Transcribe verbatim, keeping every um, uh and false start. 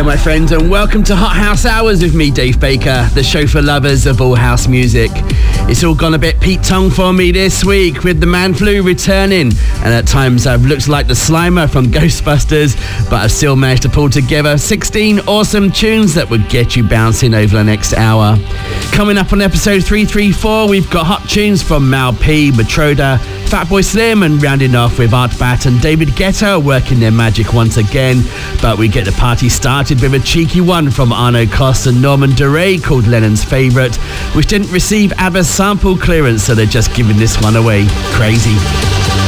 my friends, and welcome to Hot House Hours with me, Dave Baker, the show for lovers of all house music. It's all gone a bit Pete Tong for me this week, with the Man Flu returning, and at times I've looked like the Slimer from Ghostbusters, but I've still managed to pull together sixteen awesome tunes that would get you bouncing over the next hour. Coming up on episode three thirty-four, we've got hot tunes from Mal P, Matroda, Fatboy Slim, and rounding off with Art Bat and David Guetta working their magic once again. But we get the party started with a cheeky one from Arno Cost and Norman Doray called Lennon's Favourite, which didn't receive ABBA's sample clearance, so they're just giving this one away. Crazy.